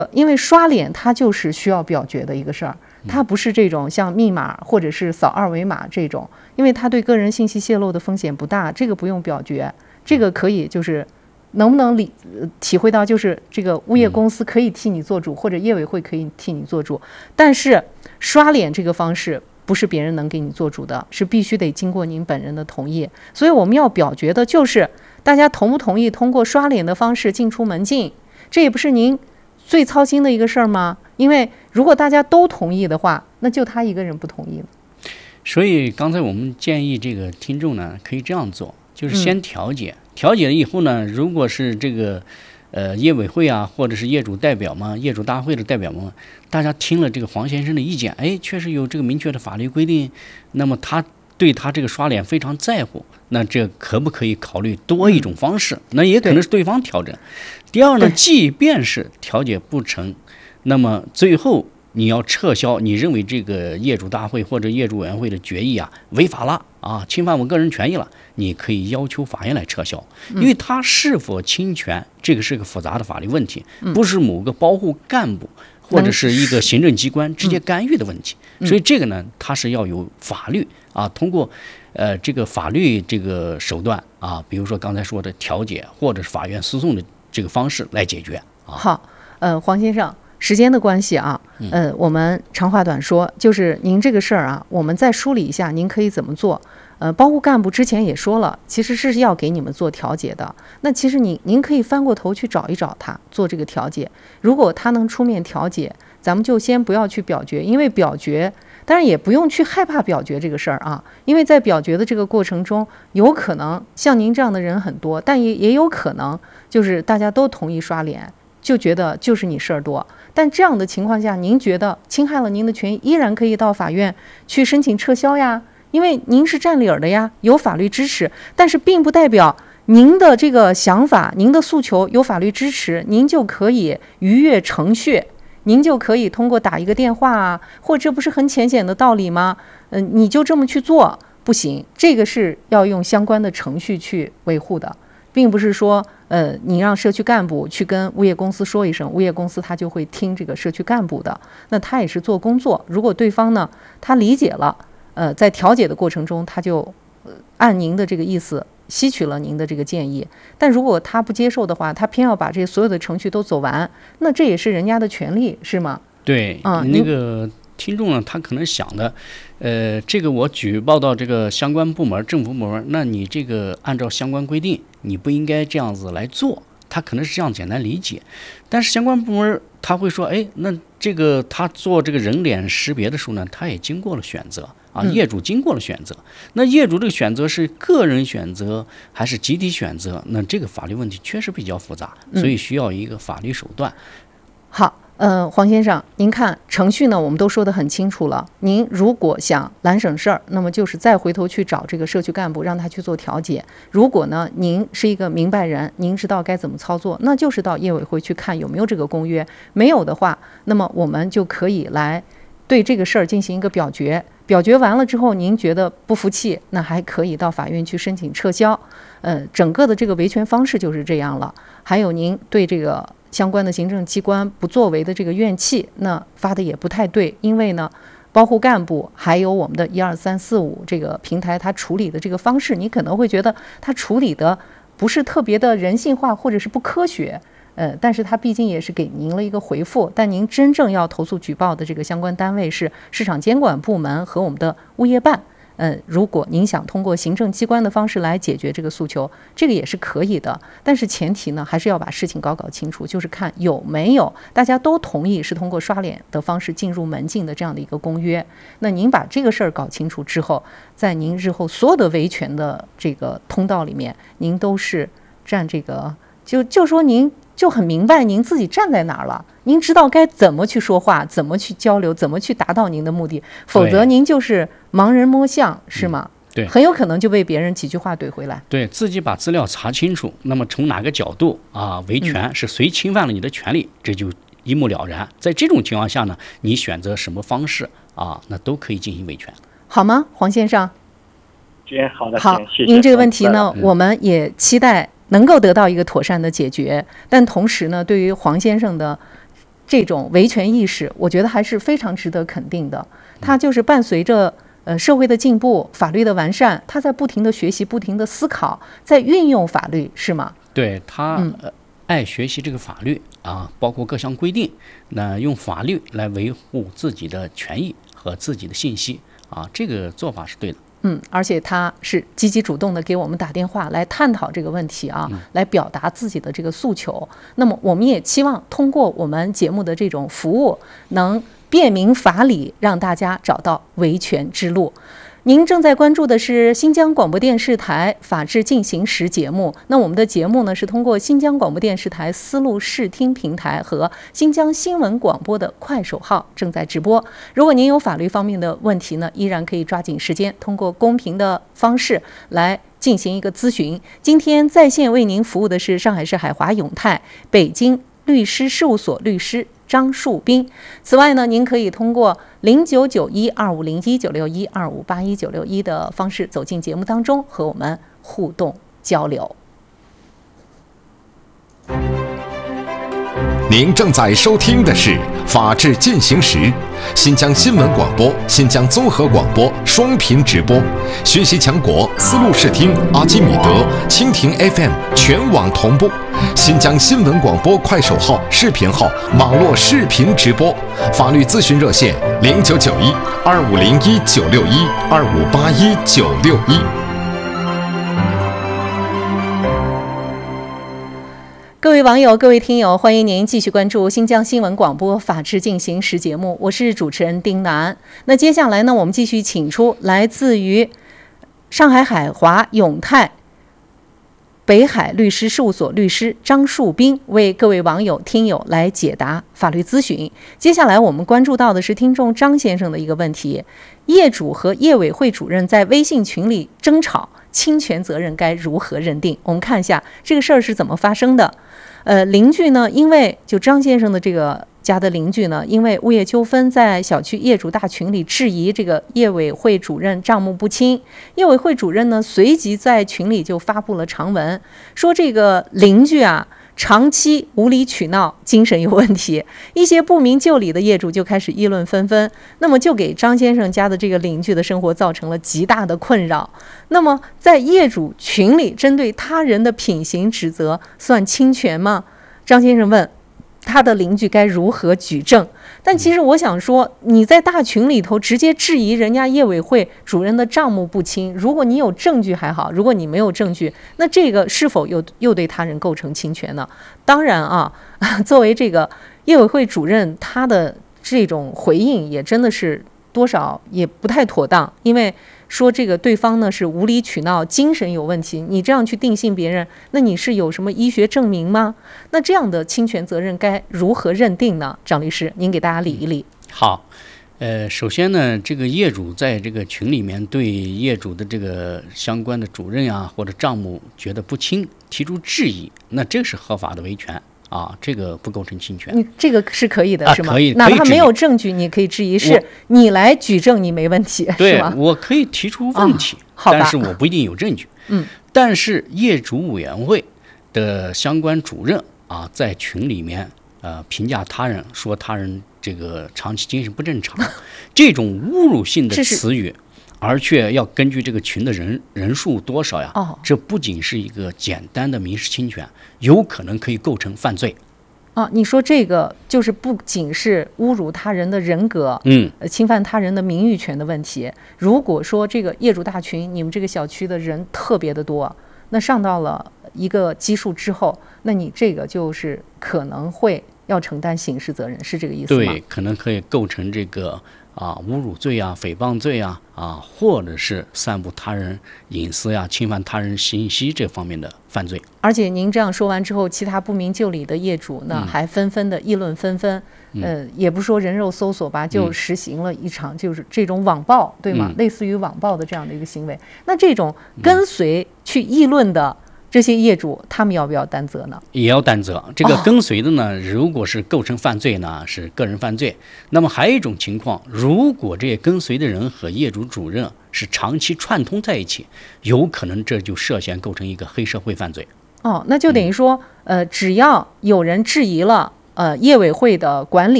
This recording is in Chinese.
因为刷脸它就是需要表决的一个事儿，它不是这种像密码或者是扫二维码这种，因为它对个人信息泄露的风险不大，这个不用表决，这个可以就是能不能体会到，就是这个物业公司可以替你做主，或者业委会可以替你做主，但是刷脸这个方式不是别人能给你做主的，是必须得经过您本人的同意。所以我们要表决的就是大家同不同意通过刷脸的方式进出门禁，这也不是您最操心的一个事儿吗？因为如果大家都同意的话，那就他一个人不同意了。 所以刚才我们建议这个听众呢，可以这样做，就是先调解，调解了以后呢，如果是这个业委会啊，或者是业主代表嘛，业主大会的代表们，大家听了这个黄先生的意见，哎，确实有这个明确的法律规定，那么他对他这个刷脸非常在乎，那这可不可以考虑多一种方式？那也可能是对方调整。第二呢，即便是调解不成，那么最后你要撤销你认为这个业主大会或者业主委员会的决议啊违法了啊，侵犯我个人权益了，你可以要求法院来撤销，因为它是否侵权，这个是个复杂的法律问题，不是某个保护干部或者是一个行政机关直接干预的问题，所以这个呢，它是要有法律啊，通过这个法律这个手段啊，比如说刚才说的调解或者是法院诉讼的这个方式来解决啊。 好，黄先生，时间的关系啊，我们长话短说，就是您这个事儿啊，我们再梳理一下，您可以怎么做？保护干部之前也说了，其实是要给你们做调解的。那其实您可以翻过头去找一找他做这个调解，如果他能出面调解，咱们就先不要去表决，因为表决，当然也不用去害怕表决这个事儿啊，因为在表决的这个过程中，有可能像您这样的人很多，但也有可能就是大家都同意刷脸，就觉得就是你事儿多。但这样的情况下，您觉得侵害了您的权益，依然可以到法院去申请撤销呀，因为您是占理儿的呀，有法律支持，但是并不代表您的这个想法、您的诉求有法律支持，您就可以逾越程序，您就可以通过打一个电话啊，或者这不是很浅显的道理吗？你就这么去做不行，这个是要用相关的程序去维护的，并不是说你让社区干部去跟物业公司说一声，物业公司他就会听这个社区干部的，那他也是做工作。如果对方呢他理解了，在调解的过程中，他就按您的这个意思吸取了您的这个建议，但如果他不接受的话，他偏要把这所有的程序都走完，那这也是人家的权利，是吗？ 对，那个听众呢，他可能想的，这个我举报到这个相关部门、政府部门，那你这个按照相关规定，你不应该这样子来做，他可能是这样简单理解，但是相关部门他会说，哎，那这个他做这个人脸识别的时候呢，他也经过了选择。业主经过了选择，那业主这个选择是个人选择还是集体选择？那这个法律问题确实比较复杂，所以需要一个法律手段。 好，黄先生，您看程序呢，我们都说得很清楚了。您如果想懒省事儿，那么就是再回头去找这个社区干部，让他去做调解。如果呢，您是一个明白人，您知道该怎么操作，那就是到业委会去看有没有这个公约。没有的话，那么我们就可以来对这个事儿进行一个表决。表决完了之后，您觉得不服气，那还可以到法院去申请撤销。整个的这个维权方式就是这样了。还有您对这个相关的行政机关不作为的这个怨气，那发的也不太对，因为呢，保护干部还有我们的12345这个平台，它处理的这个方式，你可能会觉得它处理的不是特别的人性化，或者是不科学。但是它毕竟也是给您了一个回复，但您真正要投诉举报的这个相关单位是市场监管部门和我们的物业办。如果您想通过行政机关的方式来解决这个诉求，这个也是可以的。但是前提呢，还是要把事情搞清楚，就是看有没有大家都同意是通过刷脸的方式进入门禁的这样的一个公约。那您把这个事儿搞清楚之后，在您日后所有的维权的这个通道里面，您都是占这个，就说您就很明白您自己站在哪儿了，您知道该怎么去说话，怎么去交流，怎么去达到您的目的，否则您就是盲人摸象，是吗？ 对， 很有可能就被别人几句话怼回来。 对，自己把资料查清楚，那么从哪个角度维权是谁侵犯了你的权利，这就一目了然。在这种情况下呢，你选择什么方式那都可以进行维权， 好吗，黄先生？ 好的， 好， 谢谢。 您这个问题呢，我们也期待能够得到一个妥善的解决，但同时呢，对于黄先生的这种维权意识，我觉得还是非常值得肯定的。它就是伴随着社会的进步、法律的完善，他在不停的学习、不停的思考，在运用法律，是吗？ 对他爱学习这个法律啊，包括各项规定，那用法律来维护自己的权益和自己的信息啊，这个做法是对的。 而且他是积极主动的给我们打电话来探讨这个问题啊，来表达自己的这个诉求。那么我们也期望通过我们节目的这种服务，能便民法理，让大家找到维权之路。您正在关注的是新疆广播电视台《法治进行时》节目。那我们的节目呢，是通过新疆广播电视台丝路视听平台和新疆新闻广播的快手号正在直播。如果您有法律方面的问题呢，依然可以抓紧时间，通过公平的方式来进行一个咨询。今天在线为您服务的是上海市海华永泰北京律师事务所律师张树斌。此外呢，您可以通过099125019612581961的方式走进节目当中，和我们互动交流。 您正在收听的是《法治进行时》，新疆新闻广播、新疆综合广播双频直播，学习强国丝路视听、阿基米德、蜻蜓 FM 全网同步，新疆新闻广播快手号、视频号网络视频直播，法律咨询热线099125019612581961。 各位网友、各位听友，欢迎您继续关注新疆新闻广播《法治进行时》节目，我是主持人丁楠。那接下来呢，我们继续请出来自于上海海华永泰北海律师事务所律师张树斌，为各位网友、听友来解答法律咨询。接下来我们关注到的是听众张先生的一个问题：业主和业委会主任在微信群里争吵，侵权责任该如何认定？我们看一下这个事儿是怎么发生的。邻居呢，因为就张先生的这个家的邻居呢，因为物业纠纷，在小区业主大群里质疑这个业委会主任账目不清。业委会主任呢，随即在群里就发布了长文，说这个邻居啊，长期无理取闹，精神有问题。一些不明就里的业主就开始议论纷纷，那么就给张先生家的这个邻居的生活造成了极大的困扰。那么在业主群里针对他人的品行指责，算侵权吗？张先生问他的邻居该如何举证。但其实我想说，你在大群里头直接质疑人家业委会主任的账目不清，如果你有证据还好，如果你没有证据，那这个是否又对他人构成侵权呢？当然啊，作为这个业委会主任，他的这种回应也真的是多少也不太妥当，因为说这个对方呢是无理取闹，精神有问题，你这样去定性别人，那你是有什么医学证明吗？那这样的侵权责任该如何认定呢？张律师，您给大家理一理。 好，首先呢，这个业主在这个群里面对业主的这个相关的主任啊或者账目觉得不清，提出质疑，那这是合法的维权。啊，这个不构成侵权。 你这个是可以的，是吗？ 可以， 哪怕没有证据，你可以质疑，是你来举证，你没问题， 对， 是吗？ 我可以提出问题，但是我不一定有证据。但是业主委员会的相关主任啊，在群里面评价他人，说他人这个长期精神不正常，这种侮辱性的词语。而却要根据这个群的人数多少呀？这不仅是一个简单的民事侵权，有可能可以构成犯罪。 你说这个就是不仅是侮辱他人的人格，侵犯他人的名誉权的问题。如果说这个业主大群，你们这个小区的人特别的多，那上到了一个基数之后，那你这个就是可能会要承担刑事责任，是这个意思吗？ 对，可能可以构成这个。侮辱罪啊、诽谤罪啊，或者是散布他人隐私呀、侵犯他人信息这方面的犯罪。 而且您这样说完之后，其他不明就里的业主呢，还纷纷的议论纷纷，也不说人肉搜索吧，就实行了一场就是这种网暴，对吗？类似于网暴的这样的一个行为。那这种跟随去议论的这些业主，他们要不要担责呢？ 也要担责。这个跟随的呢，如果是构成犯罪呢，是个人犯罪。那么还有一种情况，如果这些跟随的人和业主主任是长期串通在一起，有可能这就涉嫌构成一个黑社会犯罪。 那就等于说，只要有人质疑了业委会的管理